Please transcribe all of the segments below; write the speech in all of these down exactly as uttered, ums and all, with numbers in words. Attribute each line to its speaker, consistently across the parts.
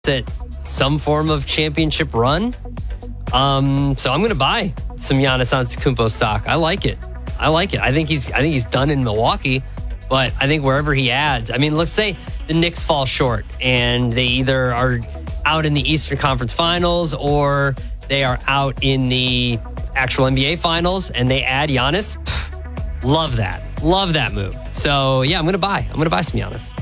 Speaker 1: at some form of championship run. Um, so I'm going to buy some Giannis Antetokounmpo stock. I like it. I like it. I think he's I think he's done in Milwaukee, but I think wherever he adds, I mean, let's say the Knicks fall short and they either are out in the Eastern Conference Finals or they are out in the actual N B A Finals and they add Giannis. Pff, love that. Love that move. So, yeah, I'm going to buy. I'm going to buy some Giannis.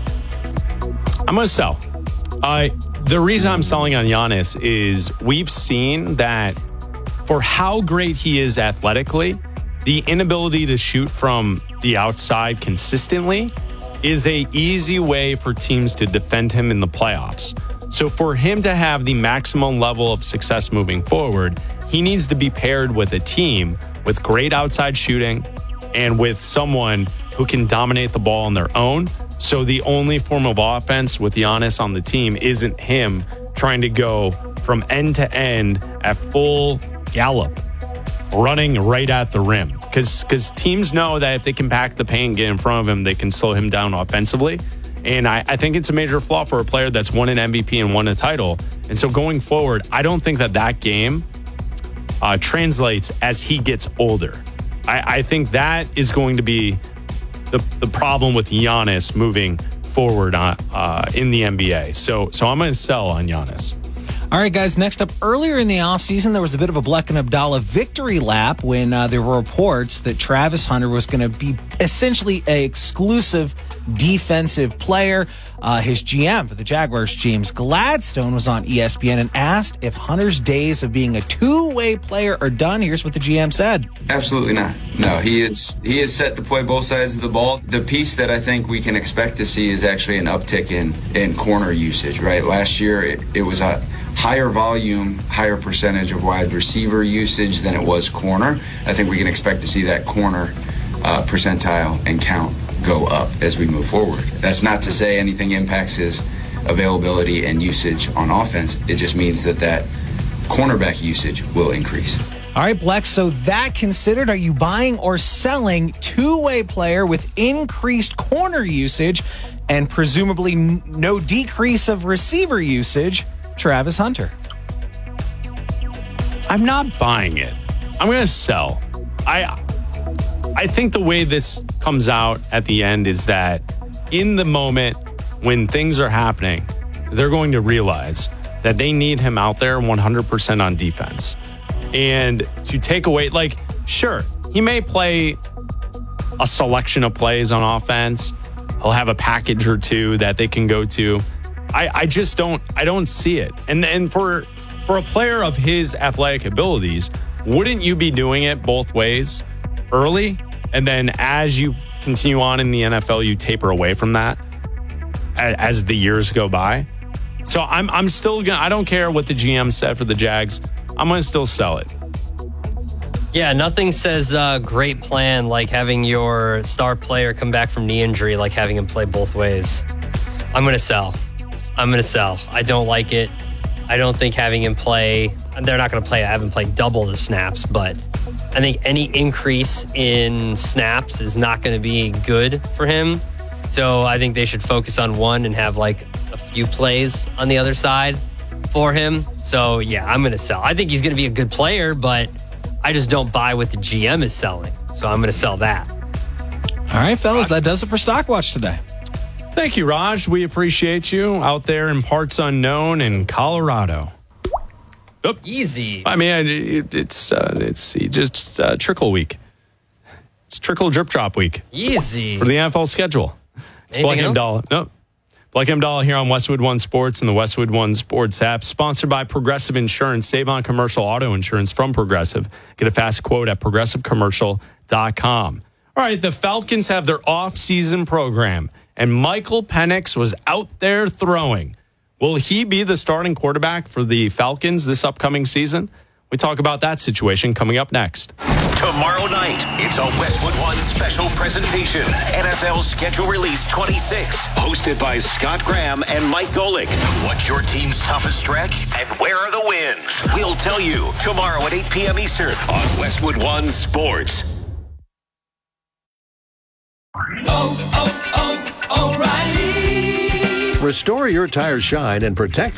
Speaker 2: I'm going to sell. Uh, the reason I'm selling on Giannis is we've seen that for how great he is athletically, the inability to shoot from the outside consistently is a easy way for teams to defend him in the playoffs. So for him to have the maximum level of success moving forward, he needs to be paired with a team with great outside shooting and with someone who can dominate the ball on their own. So the only form of offense with Giannis on the team isn't him trying to go from end to end at full gallop, running right at the rim. Because because teams know that if they can pack the paint and get in front of him, they can slow him down offensively. And I, I think it's a major flaw for a player that's won an M V P and won a title. And so going forward, I don't think that that game uh, translates as he gets older. I, I think that is going to be the the problem with Giannis moving forward on, uh, in the N B A. So so I'm going to sell on Giannis.
Speaker 3: All right, guys, next up, earlier in the offseason, there was a bit of a Bleck and Abdallah victory lap when uh, there were reports that Travis Hunter was going to be essentially an exclusive defensive player. Uh, his G M for the Jaguars, James Gladstone, was on E S P N and asked if Hunter's days of being a two-way player are done. Here's what the G M said.
Speaker 4: Absolutely not. No, he is he is set to play both sides of the ball. The piece that I think we can expect to see is actually an uptick in, in corner usage, right? Last year, it, it was a higher volume, higher percentage of wide receiver usage than it was corner. I think we can expect to see that corner uh, percentile and count go up as we move forward. That's not to say anything impacts his availability and usage on offense. It just means that that cornerback usage will increase.
Speaker 3: All right, Bleck, so that considered, are you buying or selling two-way player with increased corner usage and presumably n- no decrease of receiver usage, Travis Hunter?
Speaker 2: I'm not buying it. I'm going to sell. I I think the way this comes out at the end is that in the moment when things are happening, they're going to realize that they need him out there one hundred percent on defense. And to take away, like, sure, he may play a selection of plays on offense. He'll have a package or two that they can go to. I, I just don't I don't see it. And and for for a player of his athletic abilities, wouldn't you be doing it both ways early? And then as you continue on in the N F L, you taper away from that as the years go by. So I'm I'm still gonna I don't care what the G M said for the Jags. I'm gonna still sell it.
Speaker 1: Yeah, nothing says uh, great plan like having your star player come back from knee injury, like having him play both ways. I'm going to sell. I'm going to sell. I don't like it. I don't think having him play, they're not going to play, I haven't played double the snaps, but I think any increase in snaps is not going to be good for him. So I think they should focus on one and have like a few plays on the other side for him. So yeah, I'm going to sell. I think he's going to be a good player, but I just don't buy what the G M is selling. So I'm going to sell that.
Speaker 3: All right, fellas, that does it for Stockwatch today.
Speaker 2: Thank you, Raj. We appreciate you out there in parts unknown in Colorado.
Speaker 1: Oh, easy.
Speaker 2: I mean, it, it's uh, it's just uh, trickle week. It's trickle drip drop week.
Speaker 1: Easy.
Speaker 2: For the N F L schedule. It's
Speaker 1: Anything
Speaker 2: Bleck and
Speaker 1: else?
Speaker 2: Abdallah. No. Bleck and Abdallah here on Westwood One Sports and the Westwood One Sports app. Sponsored by Progressive Insurance. Save on commercial auto insurance from Progressive. Get a fast quote at progressive commercial dot com. All right, the Falcons have their off-season program, and Michael Penix was out there throwing. Will he be the starting quarterback for the Falcons this upcoming season? We talk about that situation coming up next.
Speaker 5: Tomorrow night, it's a Westwood One special presentation. N F L Schedule Release twenty-six, hosted by Scott Graham and Mike Golick. What's your team's toughest stretch, and where are the wins? We'll tell you tomorrow at eight p.m. Eastern on Westwood One Sports.
Speaker 6: Oh, oh, oh, O'Reilly Restore your tire shine and protect